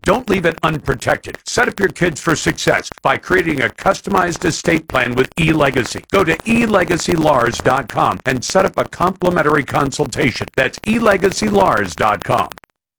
Don't leave it unprotected. Set up your kids for success by creating a customized estate plan with eLegacy. Go to elegacylars.com and set up a complimentary consultation. That's elegacylars.com.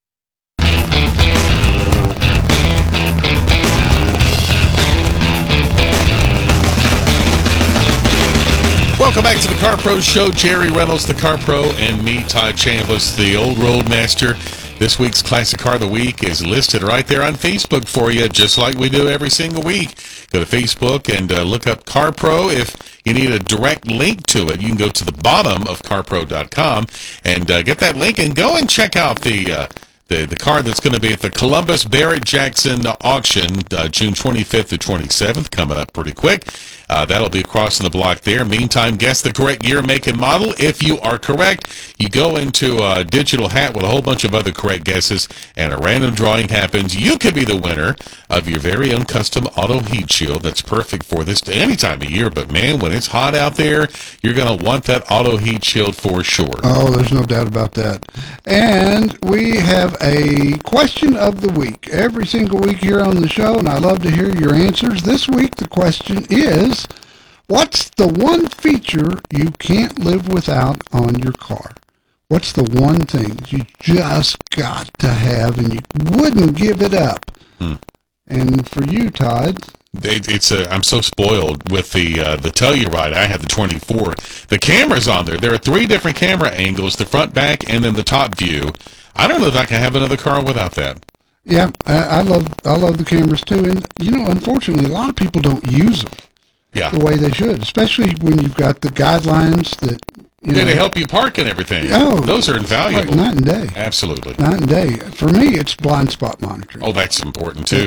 Welcome back to the Car Pro Show. Jerry Reynolds, the Car Pro, and me, Todd Chambliss, the old roadmaster. This week's Classic Car of the Week is listed right there on Facebook for you, just like we do every single week. Go to Facebook and look up Car Pro. If you need a direct link to it, you can go to the bottom of carpro.com and get that link and go and check out the car that's going to be at the Columbus Barrett Jackson auction, June 25th to 27th, coming up pretty quick. That'll be across the block there. Meantime, guess the correct year, make, and model. If you are correct, you go into a digital hat with a whole bunch of other correct guesses, and a random drawing happens. You could be the winner of your very own custom auto heat shield that's perfect for this any time of year. But, man, when it's hot out there, you're going to want that auto heat shield for sure. Oh, there's no doubt about that. And we have a question of the week every single week here on the show, and I love to hear your answers. This week, the question is, what's the one feature you can't live without on your car? What's the one thing you just got to have and you wouldn't give it up? And for you, Todd? I'm so spoiled with the Telluride. I have the 24. The camera's on there. There are 3 different camera angles, the front, back, and then the top view. I don't know if I can have another car without that. Yeah, I love the cameras too. And, unfortunately, a lot of people don't use them the way they should, especially when you've got the guidelines that, they help you park and everything. Oh, those are invaluable. Like night and day. Absolutely. Night and day. For me, it's blind spot monitoring. Oh, that's important too,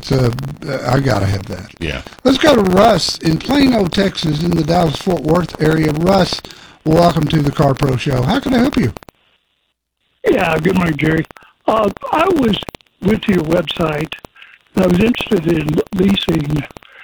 I got to have that. Yeah. Let's go to Russ in Plano, Texas, in the Dallas-Fort Worth area. Russ, welcome to the Car Pro Show. How can I help you? Yeah, good morning, Jerry. I was went to your website, and I was interested in leasing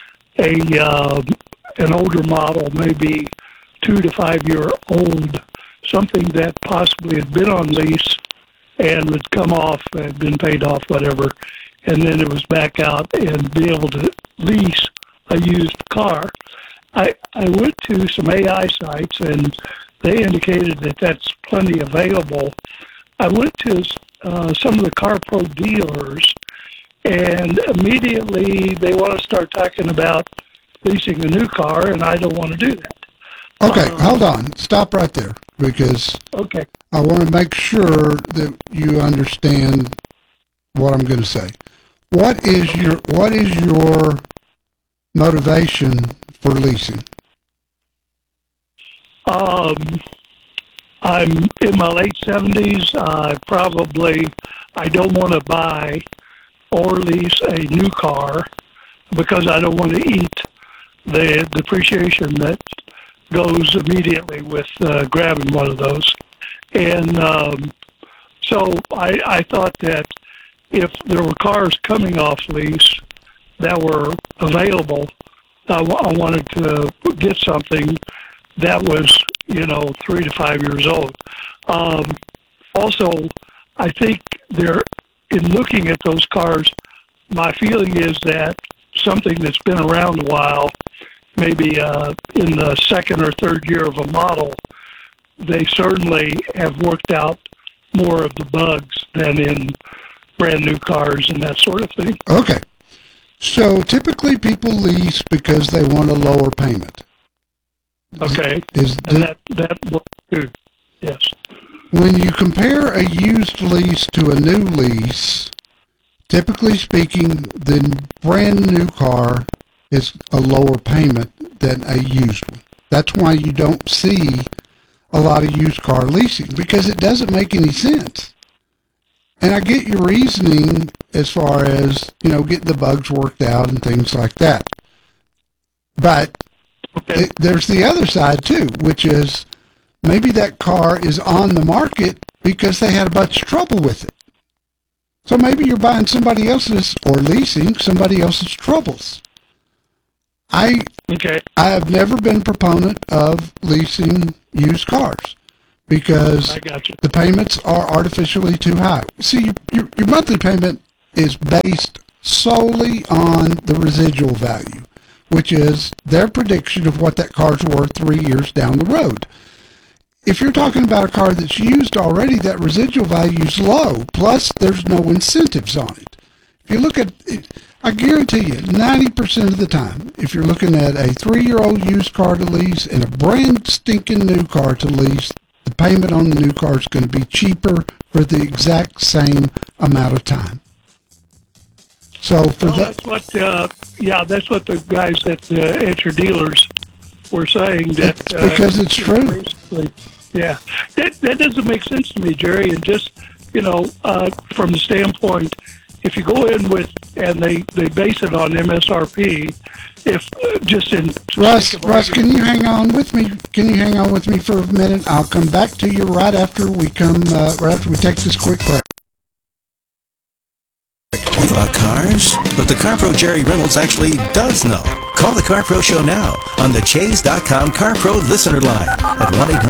an older model, maybe 2 to 5 year old, something that possibly had been on lease and would come off, had been paid off, whatever, and then it was back out and be able to lease a used car. I went to some AI sites, and they indicated that that's plenty available. I went to some of the Car Pro dealers, and immediately they want to start talking about leasing a new car, and I don't want to do that. Okay, hold on. Stop right there, because I want to make sure that you understand what I'm going to say. What is your motivation for leasing? I'm in my late 70s. I don't want to buy or lease a new car because I don't want to eat the depreciation that goes immediately with grabbing one of those. And so I thought that if there were cars coming off lease that were available, I wanted to get something that was, 3 to 5 years old. Also, I think in looking at those cars, my feeling is that something that's been around a while, maybe in the second or third year of a model, they certainly have worked out more of the bugs than in brand new cars and that sort of thing. Okay. So typically people lease because they want a lower payment. Okay. That works too. Yes. When you compare a used lease to a new lease, typically speaking, the brand new car is a lower payment than a used one. That's why you don't see a lot of used car leasing, because it doesn't make any sense. And I get your reasoning as far as, getting the bugs worked out and things like that. But there's the other side too, which is maybe that car is on the market because they had a bunch of trouble with it. So maybe you're buying somebody else's or leasing somebody else's troubles. I have never been a proponent of leasing used cars because the payments are artificially too high. See, your monthly payment is based solely on the residual value, which is their prediction of what that car's worth 3 years down the road. If you're talking about a car that's used already, that residual value is low, plus there's no incentives on it. If you look at it, I guarantee you, 90% of the time, if you're looking at a 3-year-old used car to lease and a brand stinking new car to lease, the payment on the new car is going to be cheaper for the exact same amount of time. So for that, that's what the guys at your dealers were saying. That because it's true. Basically, yeah, that doesn't make sense to me, Jerry. And just from the standpoint, if you go in with and they base it on MSRP, if just in Russ, can you hang on with me? Can you hang on with me for a minute? I'll come back to you right after we take this quick break. About cars? But the CarPro Jerry Reynolds actually does know. Call the CarPro Show now on the Chase.com CarPro listener line at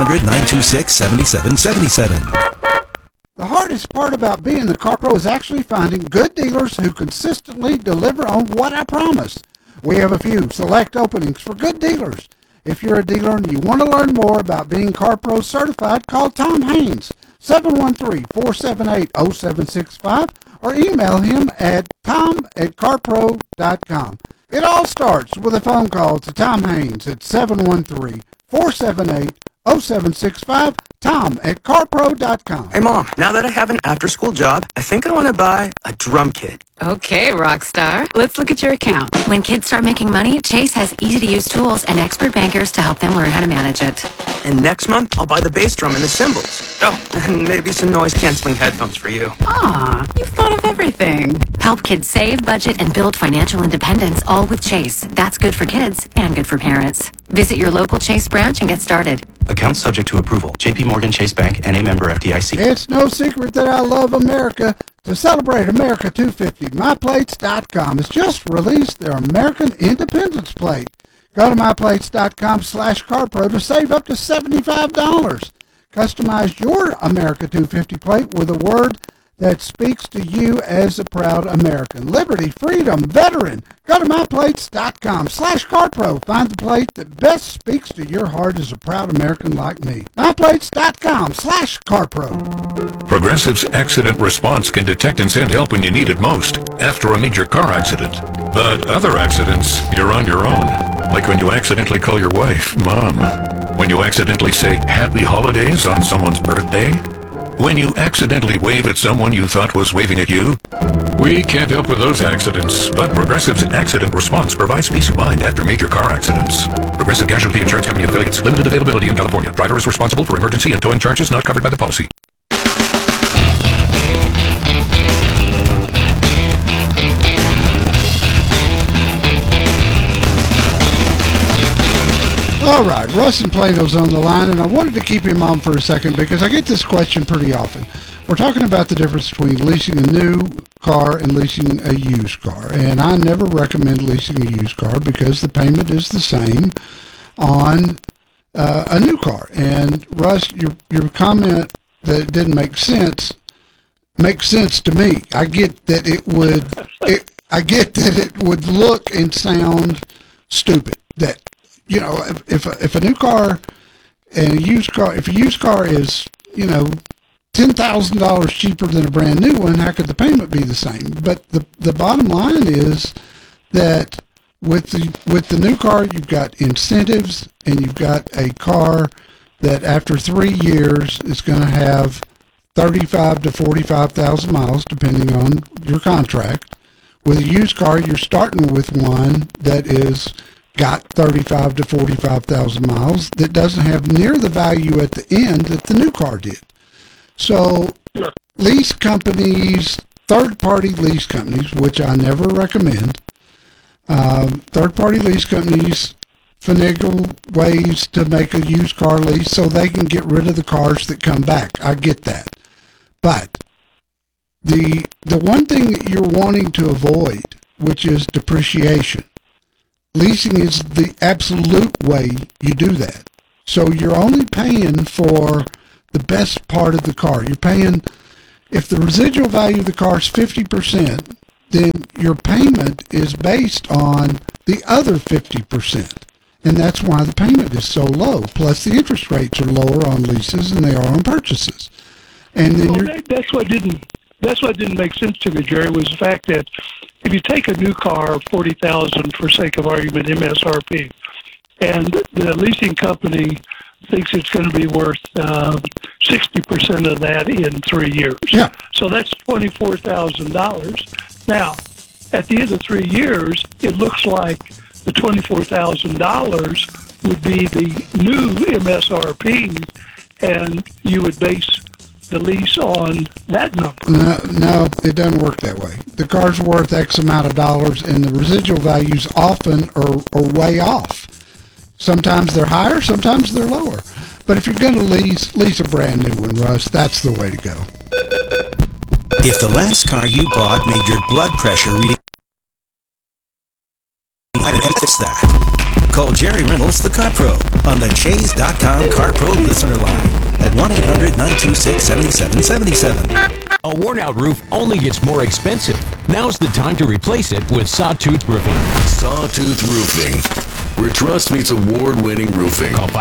1-800-926-7777. The hardest part about being the CarPro is actually finding good dealers who consistently deliver on what I promise. We have a few select openings for good dealers. If you're a dealer and you want to learn more about being CarPro certified, call Tom Haynes, 713-478-0765, or email him at tom@carpro.com. It all starts with a phone call to Tom Haynes at 713-478-0765, tom@carpro.com. Hey, Mom, now that I have an after-school job, I think I want to buy a drum kit. Okay, Rockstar. Let's look at your account. When kids start making money, Chase has easy-to-use tools and expert bankers to help them learn how to manage it. And next month, I'll buy the bass drum and the cymbals. Oh, and maybe some noise-canceling headphones for you. Aw, you've thought of everything. Help kids save, budget, and build financial independence, all with Chase. That's good for kids and good for parents. Visit your local Chase branch and get started. Account subject to approval. JP Morgan Chase Bank and a member FDIC. It's no secret that I love America. To celebrate America 250, MyPlates.com has just released their American Independence Plate. Go to MyPlates.com/CarPro to save up to $75. Customize your America 250 plate with a word that speaks to you as a proud American. Liberty, freedom, veteran. Go to MyPlates.com/CarPro. Find the plate that best speaks to your heart as a proud American like me. MyPlates.com/CarPro. Progressive's accident response can detect and send help when you need it most, after a major car accident. But other accidents, you're on your own. Like when you accidentally call your wife Mom. When you accidentally say Happy Holidays on someone's birthday. When you accidentally wave at someone you thought was waving at you. We can't help with those accidents, but Progressive's accident response provides peace of mind after major car accidents. Progressive Casualty Insurance Company affiliates. Limited availability in California. Driver is responsible for emergency and towing charges not covered by the policy. All right, Russ in Plato's on the line, and I wanted to keep him on for a second because I get this question pretty often. We're talking about the difference between leasing a new car and leasing a used car, and I never recommend leasing a used car because the payment is the same on a new car. And Russ, your comment that it didn't make sense makes sense to me. I get that it would look and sound stupid. That if a new car and a used car, if a used car is, $10,000 cheaper than a brand new one, how could the payment be the same? But the bottom line is that with the new car, you've got incentives and you've got a car that after 3 years is going to have 35 to 45,000 miles, depending on your contract. With a used car, you're starting with one that is got 35 to 45,000 miles that doesn't have near the value at the end that the new car did. So lease companies, third-party lease companies, which I never recommend, third-party lease companies finagle ways to make a used car lease so they can get rid of the cars that come back. I get that. But the one thing that you're wanting to avoid, which is depreciation, leasing is the absolute way you do that. So you're only paying for the best part of the car. You're paying If the residual value of the car is 50%, then your payment is based on the other 50%. And that's why the payment is so low. Plus, the interest rates are lower on leases than they are on purchases. And then that's what didn't make sense to me, Jerry, was the fact that if you take a new car, $40,000 for sake of argument, MSRP, and the leasing company thinks it's going to be worth 60% of that in 3 years. Yeah. So that's $24,000. Now, at the end of 3 years, it looks like the $24,000 would be the new MSRP, and you would base the lease on that number. No, it doesn't work that way. The car's worth X amount of dollars, and the residual values often are way off. Sometimes they're higher, sometimes they're lower. But if you're going to lease a brand new one, Russ, that's the way to go. If the last car you bought made your blood pressure reading, fix that. Call Jerry Reynolds, the Car Pro, on the Chase.com Car Pro listener line at 1-800-926-7777. A worn-out roof only gets more expensive. Now's the time to replace it with Sawtooth Roofing. Sawtooth Roofing, where trust meets award-winning roofing. Call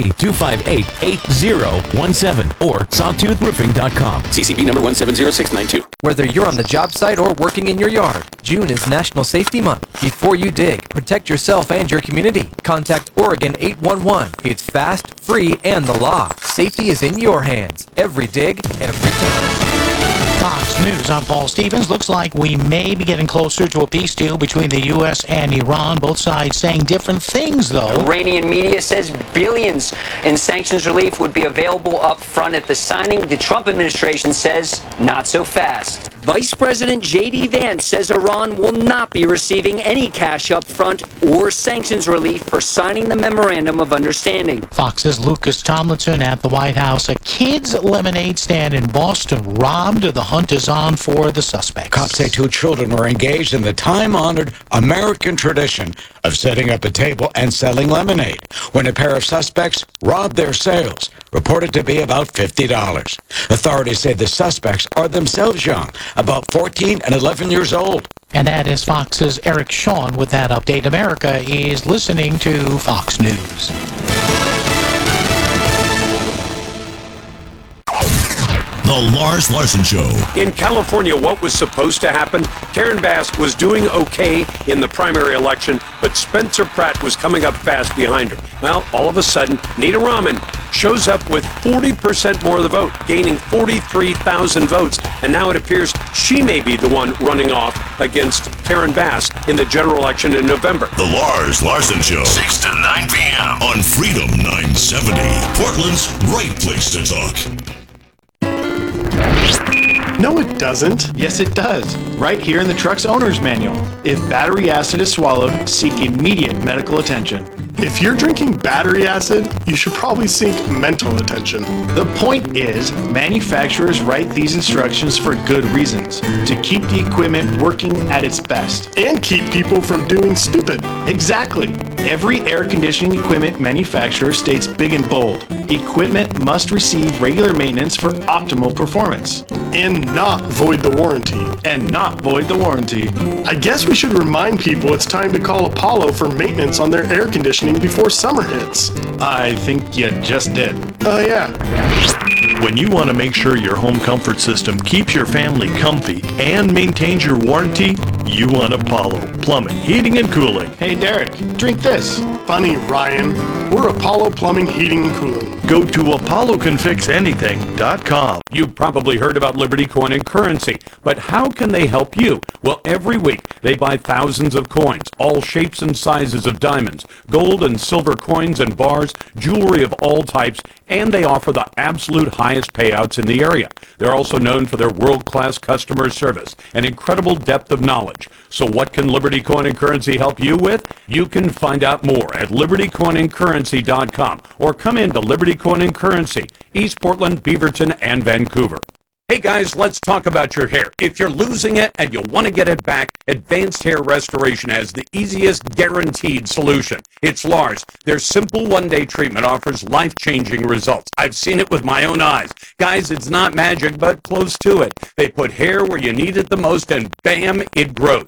503-258-8017 or sawtoothroofing.com. CCB number 170692. Whether you're on the job site or working in your yard, June is National Safety Month. Before you dig, protect yourself and your community. Contact Oregon 811. It's fast, free, and the law. Safety is in your hands. Every dig, every time. Fox News, I'm Paul Stevens. Looks like we may be getting closer to a peace deal between the U.S. and Iran. Both sides saying different things, though. Iranian media says billions in sanctions relief would be available up front at the signing. The Trump administration says not so fast. Vice President J.D. Vance says Iran will not be receiving any cash up front or sanctions relief for signing the Memorandum of Understanding. Fox's Lucas Tomlinson at the White House. A kids' lemonade stand in Boston robbed. The hunt is on for the suspects. Cops say 2 children were engaged in the time-honored American tradition of setting up a table and selling lemonade when a pair of suspects robbed their sales, reported to be about $50. Authorities say the suspects are themselves young, about 14 and 11 years old. And that is Fox's Eric Shawn with that update. America is listening to Fox News. The Lars Larson Show. In California, what was supposed to happen? Karen Bass was doing okay in the primary election, but Spencer Pratt was coming up fast behind her. Well, all of a sudden, Nita Rahman shows up with 40% more of the vote, gaining 43,000 votes. And now it appears she may be the one running off against Karen Bass in the general election in November. The Lars Larson Show. 6 to 9 p.m. on Freedom 970. Portland's right place to talk. No, it doesn't. Yes, it does. Right here in the truck's owner's manual. If battery acid is swallowed, seek immediate medical attention. If you're drinking battery acid, you should probably seek mental attention. The point is, manufacturers write these instructions for good reasons. To keep the equipment working at its best. And keep people from doing stupid. Exactly. Every air conditioning equipment manufacturer states big and bold, equipment must receive regular maintenance for optimal performance. And not void the warranty. And not void the warranty. I guess we should remind people it's time to call Apollo for maintenance on their air conditioning before summer hits. I think you just did. Oh, yeah. When you want to make sure your home comfort system keeps your family comfy and maintains your warranty, you want Apollo Plumbing, Heating, and Cooling. Hey, Derek, drink this. Funny, Ryan. We're Apollo Plumbing, Heating, and Cooling. Go to ApolloCanFixAnything.com. You've probably heard about Liberty Coin and Currency, but how can they help you? Well, every week they buy thousands of coins, all shapes and sizes of diamonds, gold and silver coins and bars, jewelry of all types, and they offer the absolute highest payouts in the area. They're also known for their world-class customer service and incredible depth of knowledge. So what can Liberty Coin and Currency help you with? You can find out more at libertycoinandcurrency.com or come in to Liberty Coin and Currency, East Portland, Beaverton, and Vancouver. Hey guys, let's talk about your hair. If you're losing it and you want to get it back, Advanced Hair Restoration has the easiest guaranteed solution. It's Lars. Their simple one-day treatment offers life-changing results. I've seen it with my own eyes. Guys, it's not magic, but close to it. They put hair where you need it the most and bam, it grows.